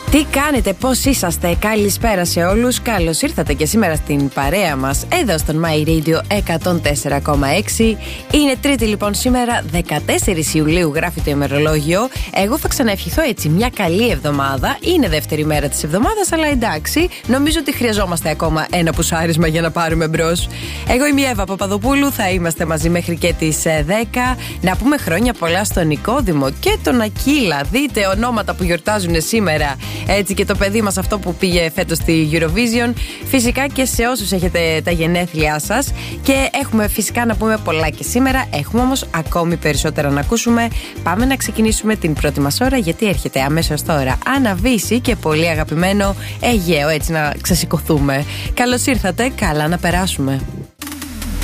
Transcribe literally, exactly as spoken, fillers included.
Τι κάνετε, πώς είσαστε, καλησπέρα σε όλους. Καλώς ήρθατε και σήμερα στην παρέα μας εδώ στον My Radio εκατόν τέσσερα κόμμα έξι. Είναι Τρίτη λοιπόν σήμερα, δεκατέσσερις Ιουλίου γράφει το ημερολόγιο. Εγώ θα ξαναευχηθώ έτσι μια καλή εβδομάδα. Είναι δεύτερη μέρα της εβδομάδας, αλλά εντάξει, νομίζω ότι χρειαζόμαστε ακόμα ένα πουσάρισμα για να πάρουμε μπρος. Εγώ είμαι η Εύα Παπαδοπούλου, θα είμαστε μαζί μέχρι και τις δέκα. Να πούμε χρόνια πολλά στον Νικόδημο και τον Ακύλα. Δείτε ονόματα που γιορτάζουν σήμερα. Έτσι και το παιδί μας αυτό που πήγε φέτος στη Eurovision. Φυσικά και σε όσους έχετε τα γενέθλιά σας. Και έχουμε φυσικά να πούμε πολλά και σήμερα. Έχουμε όμως ακόμη περισσότερα να ακούσουμε. Πάμε να ξεκινήσουμε την πρώτη μας ώρα, γιατί έρχεται αμέσως τώρα Αναβίση και πολύ αγαπημένο Αιγαίο. Έτσι να ξεσηκωθούμε. Καλώς ήρθατε, καλά να περάσουμε.